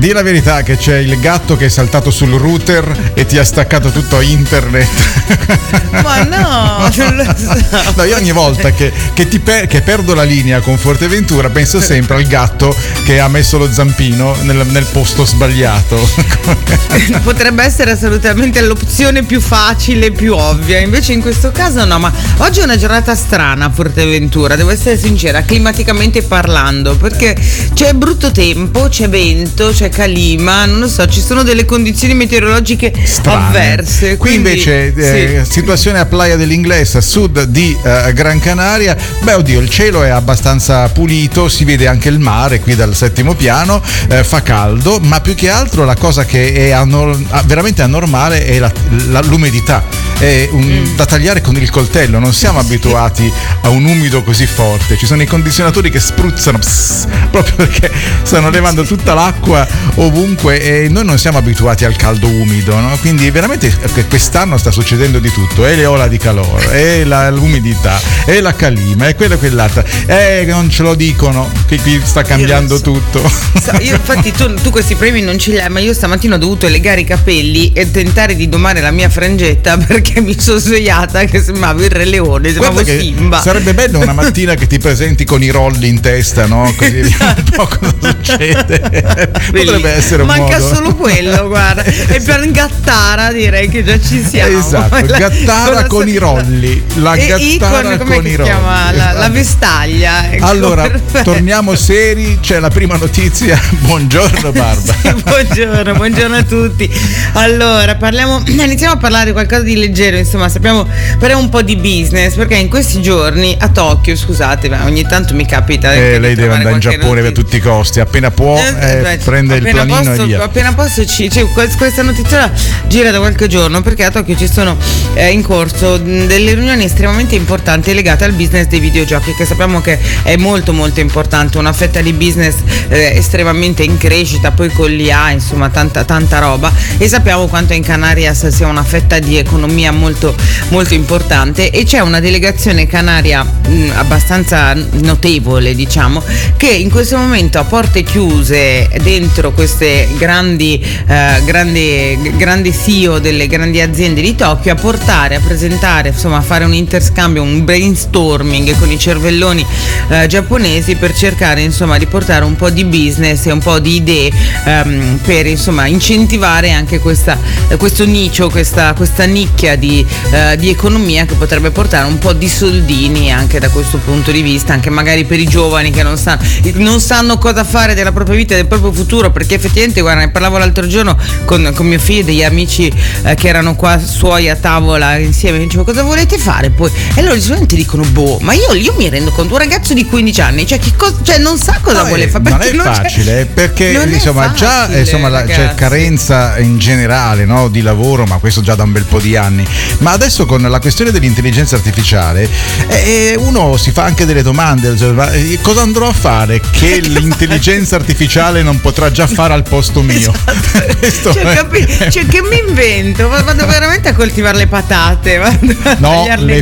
Di la verità che c'è il gatto che è saltato sul router e ti ha staccato tutto a internet. Ma no, non lo so. No, io ogni volta che perdo la linea con Fuerteventura penso sempre al gatto che ha messo lo zampino nel posto sbagliato. Potrebbe essere assolutamente l'opzione più facile, più ovvia, invece in questo caso no. Ma oggi è una giornata strana a Fuerteventura, devo essere sincera, climaticamente parlando, perché c'è brutto tempo, c'è vento, c'è calima, non lo so, ci sono delle condizioni meteorologiche strane, avverse. Qui invece situazione a Playa del Inglés, a sud di Gran Canaria. Beh, oddio, il cielo è abbastanza pulito, si vede anche il mare qui dal 7° piano, fa caldo, ma più che altro la cosa che è veramente anormale è l'umidità. È da tagliare con il coltello, non siamo abituati a un umido così forte. Ci sono i condizionatori che spruzzano proprio perché stanno levando tutta l'acqua ovunque e noi non siamo abituati al caldo umido, no? Quindi veramente quest'anno sta succedendo di tutto, e le ola di calore, e l'umidità, e la calima, e quello e quell'altra, non ce lo dicono che qui sta cambiando tutto. Io infatti tu questi premi non ce li hai, ma io stamattina ho dovuto legare i capelli e tentare di domare la mia frangetta perché mi sono svegliata che sembravo il Re Leone, sembravo Simba. Sarebbe bello una mattina che ti presenti con i rolli in testa, no? Così vediamo un po' cosa succede. Potrebbe essere un manca modo. Solo quello, guarda. E per Gattara direi che già ci siamo. Esatto, Gattara con i rolli. La Gattara con i rolli. La vestaglia. Ecco, allora, torniamo seri, c'è la prima notizia. Buongiorno Barbara. Sì, buongiorno a tutti. Allora, iniziamo a parlare di qualcosa di leggero, insomma, parliamo un po' di business, perché in questi giorni a Tokyo, scusate, ma ogni tanto mi capita lei deve andare in Giappone per tutti i costi, appena può prende il planino e via. Appena posso questa notizia gira da qualche giorno, perché a Tokyo ci sono in corso delle riunioni estremamente importanti legate al business dei videogiochi, che sappiamo che è molto molto importante, una fetta di business estremamente in crescita, poi con l'IA, insomma tanta roba, e sappiamo quanto in Canarias sia una fetta di economia molto molto importante, e c'è una delegazione canaria abbastanza notevole, diciamo, che in questo momento a porte chiuse dentro queste grandi CEO delle grandi aziende di Tokyo a presentare, insomma, a fare un interscambio, un brainstorming con i cervelloni giapponesi per cercare, insomma, di portare un po' di business e un po' di idee per, insomma, incentivare anche questo nicho, questa nicchia di economia che potrebbe portare un po' di soldini anche da questo punto di vista, anche magari per i giovani che non sanno cosa fare della propria vita e del proprio futuro, perché effettivamente, guarda, ne parlavo l'altro giorno con mio figlio e degli amici che erano qua suoi a tavola insieme, mi dicevo: cosa volete fare poi? E loro sicuramente dicono: ma io mi rendo conto, un ragazzo di 15 anni, cioè non sa cosa vuole fare, non è facile, perché insomma già c'è carenza in generale, no, di lavoro, ma questo già da un bel po' di anni, ma adesso con la questione dell'intelligenza artificiale uno si fa anche delle domande, cioè, cosa andrò a fare che l'intelligenza artificiale non potrà già fare al posto mio? Esatto. Cioè, che mi invento? Vado veramente a coltivare le patate, no, le